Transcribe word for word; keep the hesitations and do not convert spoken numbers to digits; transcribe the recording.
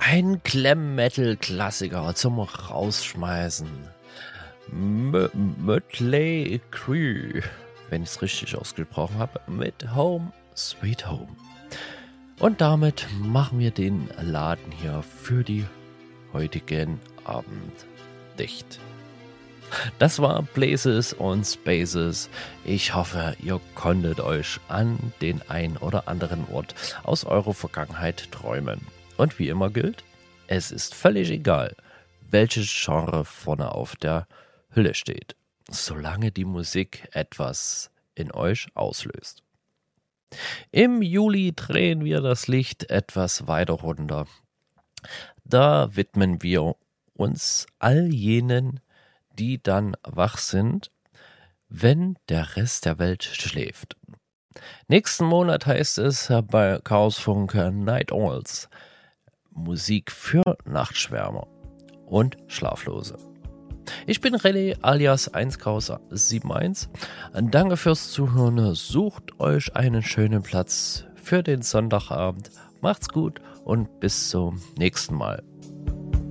Ein Glam-Metal-Klassiker zum Rausschmeißen. M- Mötley Crüe, wenn ich es richtig ausgesprochen habe, mit Home Sweet Home. Und damit machen wir den Laden hier für die heutigen Abend dicht. Das war Places und Spaces. Ich hoffe, ihr konntet euch an den ein oder anderen Ort aus eurer Vergangenheit träumen. Und wie immer gilt, es ist völlig egal, welches Genre vorne auf der Hülle steht, solange die Musik etwas in euch auslöst. Im Juli drehen wir das Licht etwas weiter runter. Da widmen wir uns all jenen, die dann wach sind, wenn der Rest der Welt schläft. Nächsten Monat heißt es bei Chaosfunk Night Owls Musik für Nachtschwärmer und Schlaflose. Ich bin René alias eins Chaos sieben eins. Danke fürs Zuhören. Sucht euch einen schönen Platz für den Sonntagabend. Macht's gut und bis zum nächsten Mal.